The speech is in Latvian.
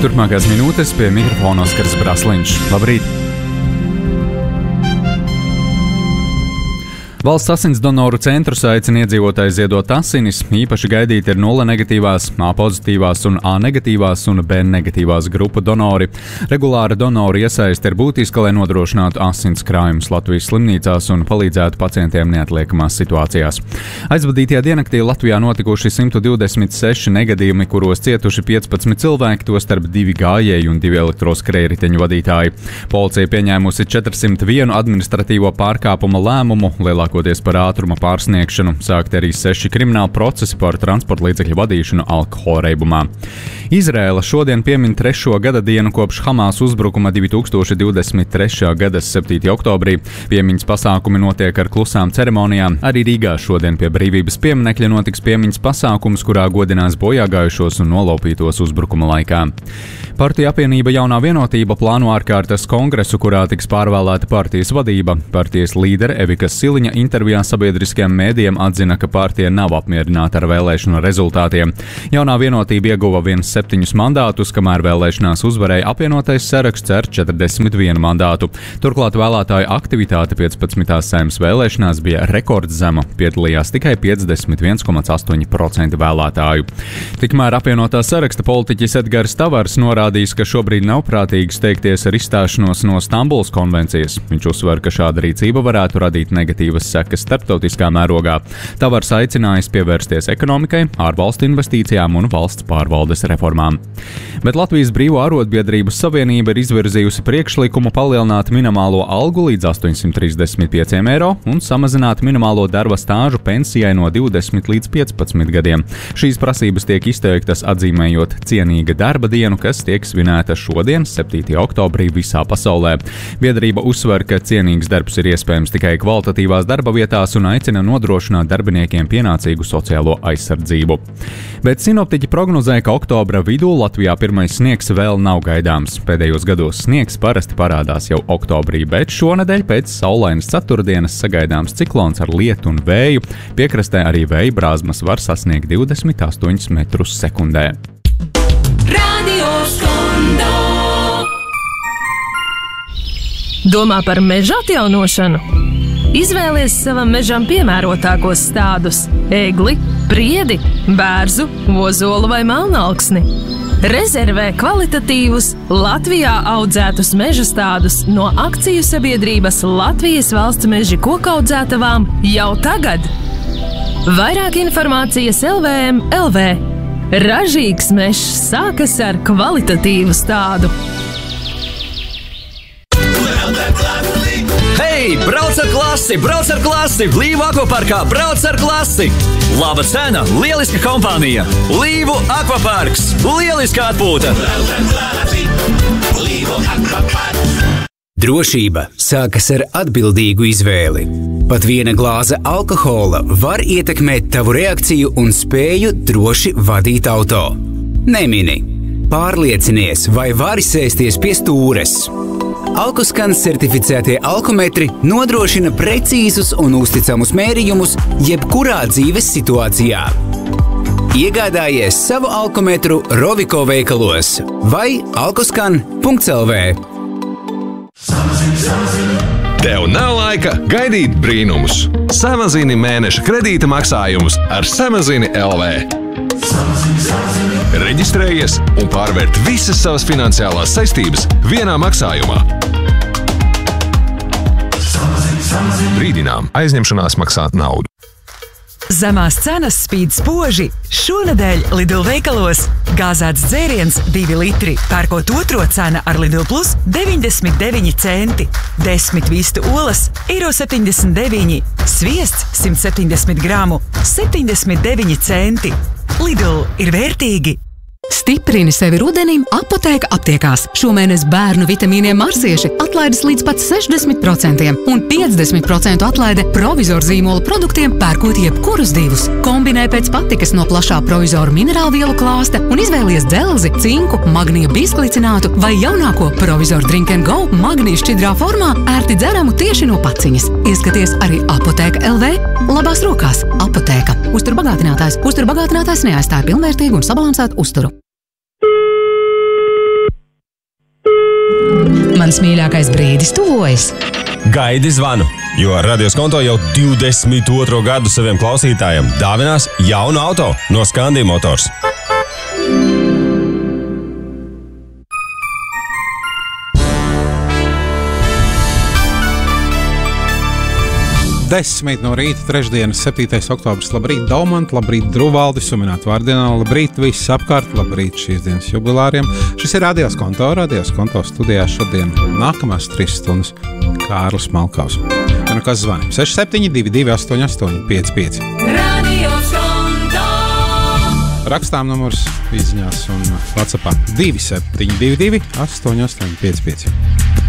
Turpmākās minūtes pie mikrofona Oskars Brasliņš. Labrīt! Valsts asinsdonoru centrus aicina iedzīvotāji ziedot asinis. Īpaši gaidīti ir 0 negatīvās, A pozitīvās un A negatīvās un B negatīvās grupu donori. Regulāra donoru iesaiste ir būtiska, lai nodrošinātu asins krājumus Latvijas slimnīcās un palīdzētu pacientiem neatliekamās situācijās. Aizvadītajā diennaktī Latvijā notikuši 126 negadījumi, kuros cietuši 15 cilvēki, tostarp 2 gājēji un 2 elektroskrējriteņu vadītāji. Policija pieņēmusi 401 administratīvo pārkāpuma lēmumu, lielākoties par ātruma pārsniegšanu, sākti arī 6 krimināli procesi par transporta līdzekļu vadīšanu alkohola reibumā. Izraēla šodien piemin 3. gada dienu kopš Hamas uzbrukuma 2023. gada 7. oktobrī. Piemiņas pasākumi notiek ar klusām ceremonijām. Arī Rīgā šodien pie Brīvības pieminekļa notiks piemiņas pasākums, kurā godinās bojāgājušos un nolaupītos uzbrukuma laikā. Partiju apvienība Jaunā vienotība plāno ārkārtas kongresu, kurā tiks pārvēlēta partijas vadība. Partijas līdere Evika Siliņa intervijā sabiedriskajiem mēdījiem atzina, ka partija nav apmierināta ar vēlēšanu rezultātiem. Jaunā vienotība ieguva 7 mandātus, kamēr vēlēšanās uzvarēja apvienotais saraksts ar 41 mandātu. Turklāt vēlētāju aktivitāte 15. Saeimas vēlēšanās bija rekordzema, piedalījās tikai 51,8% vēlētāju. Tikmēr apvienotā saraksta politiķis Edgars Tavars norādījis, ka šobrīd nav prātīgi steigties ar izstāšanos no Stambulas konvencijas. Viņš uzsver, ka šāda rīcība varētu radīt negatīvas sekas starptautiskā mērogā. Tavars aicinājis pievērsties ekonomikai, ārvalstu investīcijām un valsts pārvaldes reformām. Bet Latvijas Brīvo arotbiedrību savienība ir izvirzījusi priekšlikumu palielināt minimālo algu līdz 835 eiro un samazināt minimālo darba stāžu pensijai no 20 līdz 15 gadiem. Šīs prasības tiek izteiktas atzīmējot cienīga darba dienu, kas tiek svinēta šodien, 7. oktobrī visā pasaulē. Biedrība uzsver, ka cienīgs darbs ir iespējams tikai kvalitatīvās darba vietās un aicina nodrošināt darbiniekiem pienācīgu sociālo aizsardzību. Bet sinoptiķi prognozē, ka oktobra vidū Latvijā pirmais sniegs vēl nav gaidāms. Pēdējos gados sniegs parasti parādās jau oktobrī, bet šonedēļ pēc saulainas ceturtdienas sagaidāms ciklons ar lietu un vēju. Piekrastē arī vēja brāzmas var sasniegt 28 metrus sekundē. Radio Skondo. Domā par meža atjaunošanu? Izvēlies savam mežam piemērotākos stādus – egli, priedi, bērzu, ozolu vai melnauksni. Rezervē kvalitatīvus, Latvijā audzētus meža stādus no akciju sabiedrības Latvijas valsts meži kokaudzētavām jau tagad. Vairāk informācijas LVM LV. Ražīgs mežs sākas ar kvalitatīvu stādu. Hei, brauc ar klasi, brauc ar klasi! Līvu akvaparkā brauc ar klasi! Laba cena, lieliska kompānija! Līvu akvaparks! Lieliska atpūta! Drošība sākas ar atbildīgu izvēli. Pat viena glāze alkohola var ietekmēt tavu reakciju un spēju droši vadīt auto. Nemini! Pārliecinies, vai vari sēsties pie stūres. Alkoskan certificētie alkometri nodrošina precīzus un uzticamus mērījumus jebkurā dzīves situācijā. Iegādājies savu alkometru Roviko veikalos vai alkoskan.lv. Tev nav laika gaidīt brīnumus. Samazini mēneša kredīta maksājumus ar Samazini LV. Reģistrējies un pārvērt visas savas finansiālās saistības vienā maksājumā. Brīdinām, aizņemšanās maksāt naudu. Zemās cenas spīd spoži. Šonedēļ Lidl veikalos gāzēts dzēriens 2 litri, pērkot otro cena ar Lidl Plus 99 centi. 10 vistu olas €79, sviests 170 gramu 79 centi. Lidl ir vērtīgi! Stiprini sevi rudenim Apotēka aptiekās. Šomēnes bērnu vitamīniem marsieši atlaides līdz pat 60% un 50% atlaide provizoru zīmola produktiem pērkot jebkurus divus. Kombinē pēc patikas no plašā provizoru minerālvielu klāsta un izvēlies dzelzi, cinku, magnija bisklicinātu vai jaunāko provizoru Drink & Go magnija šķidrā formā ērti dzeramu tieši no paciņas. Ieskaties arī Apotēka LV. Labās rokās Apotēka. Uzturbagātinātājs. Uzturbagātinātājs neaizstāja pilnvērtīgu un sabalansētu uzturu. Mans mīļākais brīdis tuvojas. Gaidi zvanu, jo Radios Konto jau 22. gadu saviem klausītājiem dāvinās jaunu auto no Skandija Motors. Desmit no rīta, trešdienas, 7. oktobris. Labrīt, Daumant, labrīt, Druvaldis, sumināt vārdienā, labrīt, viss apkārt, labrīt šīs dienas jubilāriem. Šis ir Radios Konto studijā šodien nākamās 3 stundas Kārlis Malkavs. Ja nu kas zvani? 6722 88 55. Radios Konto. Rakstām numurs izziņās un WhatsAppā 2722 88 55.